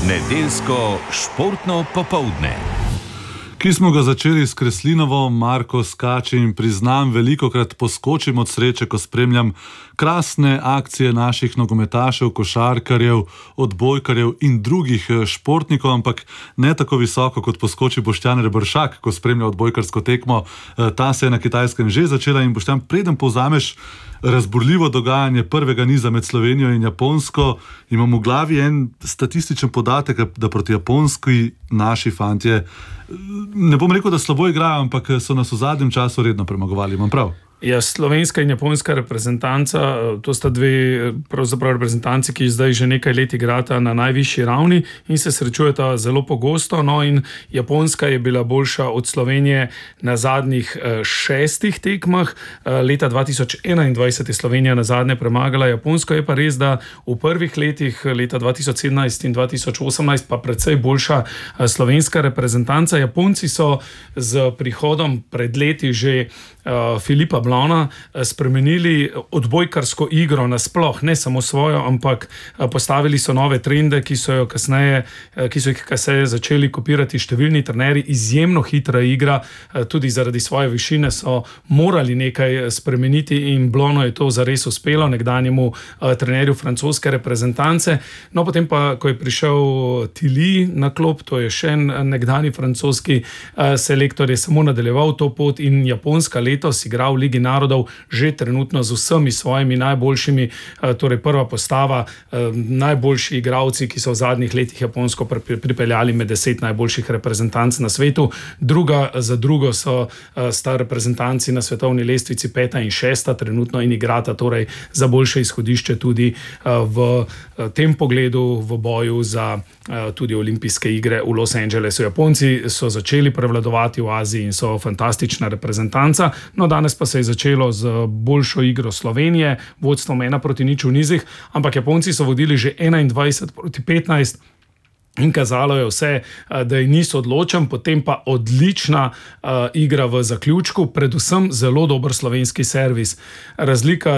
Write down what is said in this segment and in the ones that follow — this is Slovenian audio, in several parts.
Nedeljsko športno popoldne, ki smo ga začeli s Kreslinovo, Marko skače in priznam, velikokrat poskočim od sreče, ko spremljam krasne akcije naših nogometašev, košarkarjev, odbojkarjev in drugih športnikov, ampak ne tako visoko, kot poskoči Boštjan Rebršak, ko spremlja odbojkarsko tekmo. Ta se je na Kitajskem že začela in Boštjan, preden povzameš razburljivo dogajanje prvega niza med Slovenijo in Japonsko, imam v glavi en statističen podatek, da proti Japonski naši fantje, ne bom rekel, da slabo igrajo, ampak so nas v zadnjem času redno premagovali, imam prav? Ja, slovenska in japonska reprezentanca, to sta dve pravzaprav reprezentanci, ki zdaj že nekaj let igrata na najvišji ravni in se srečujeta zelo pogosto. No, in Japonska je bila boljša od Slovenije na zadnjih 6 tekmah. Leta 2021 je Slovenija na zadnje premagala Japonsko. Je pa res, da v prvih letih, leta 2017 in 2018, pa precej boljša slovenska reprezentanca. Japonci so z prihodom pred leti že Filipa Blona spremenili odbojkarsko igro nasploh, ne samo svojo, ampak postavili so nove trende, ki so jih kasneje začeli kopirati številni trenerji. Izjemno hitra igra, tudi zaradi svoje višine so morali nekaj spremeniti in Blonu je to zares uspelo, nekdanjemu trenerju francoske reprezentance. No, potem pa, ko je prišel Tilly na klop, to je še en nekdanji francoski selektor, je samo nadaljeval to pot in Japonska letos igra v Ligi narodov že trenutno z vsemi svojimi najboljšimi, torej prva postava, najboljši igralci, ki so v zadnjih letih Japonsko pripeljali med 10 najboljših reprezentanc na svetu. Druga za drugo sta reprezentanci na svetovni lestvici 5. in 6. trenutno in igrata torej za boljše izhodišče tudi v tem pogledu v boju za tudi olimpijske igre v Los Angelesu. Japonci so začeli prevladovati v Aziji in so fantastična reprezentanca. No, danes pa se je začelo z boljšo igro Slovenije, vodstvom 1-0 v nizih, ampak Japonci so vodili že 21-15 in kazalo je vse, da je niso odločen, potem pa odlična igra v zaključku, predvsem zelo dober slovenski servis. Razlika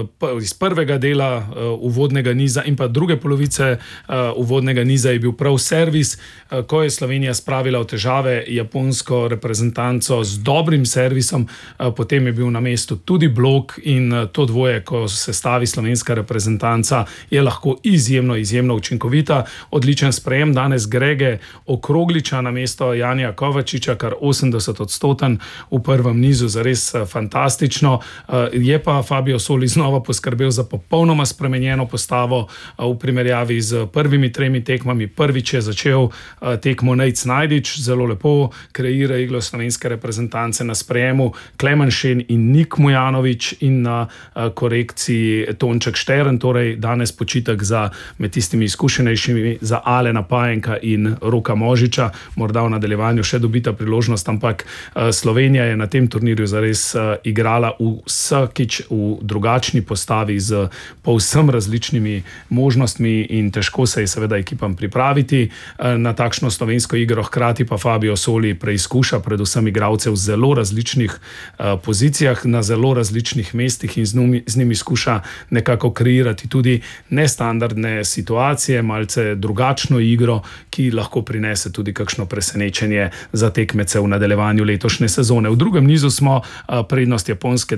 iz prvega dela uvodnega niza in pa druge polovice uvodnega niza je bil prav servis, ko je Slovenija spravila v težave japonsko reprezentanco z dobrim servisom, potem je bil na mestu tudi blok in to dvoje, ko se stavi slovenska reprezentanca, je lahko izjemno učinkovita. Odličen sprejem danes Grege Okrogliča na mesto Janija Kovačiča, kar 80% v prvem nizu, zares fantastično. Je pa Fabio Soli znova poskrbel za popolnoma spremenjeno postavo v primerjavi z prvimi 3 tekmami. Prvič je začel tekmo Nejc Najdič, zelo lepo kreira iglo slovenske reprezentance na sprejemu Klemen Šen in Nik Mujanović in na korekciji Tonček Štern, torej danes počitek med tistimi izkušenejšimi za Alena Pajenka in Roka Možiča, morda v nadaljevanju še dobita priložnost, ampak Slovenija je na tem turnirju zares igrala vsakič v drugačni postavi z povsem različnimi možnostmi in težko se je seveda ekipam pripraviti na takšno slovensko igro. Hkrati pa Fabio Soli preizkuša predvsem igralce v zelo različnih pozicijah, na zelo različnih mestih in z njimi skuša nekako kreirati tudi nestandardne situacije, malce drugačno igro, ki lahko prinese tudi kakšno presenečenje za tekmece v nadaljevanju letošnje sezone. V drugem nizu smo prednost Japonske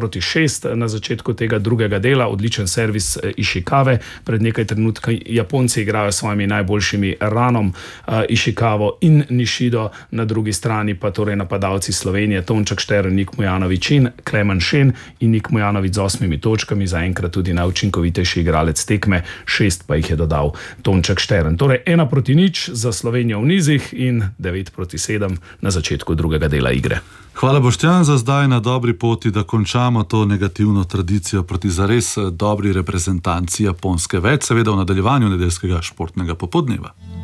9-6 na začetku tega drugega dela, odličen servis Ishikawe. Pred nekaj trenutkami Japonci igrajo s svojimi najboljšimi Ranom, Ishikawo in Nishido, na drugi strani pa torej napadalci Slovenije Tonček Štern, Nik Mujanović in Klemen Šen in Nik Mujanović z 8 točkami, zaenkrat tudi najučinkovitejši igralec tekme, 6 pa jih je dodal Tonček Štern. Torej 1-0 za Slovenijo v nizih in 9-7 na začetku drugega dela igre. Hvala Boštjan, za zdaj na dobri poti, da končamo to negativno tradicijo proti zares dobri reprezentanci Japonske. Več seveda v nadaljevanju nedeljskega športnega popoldneva.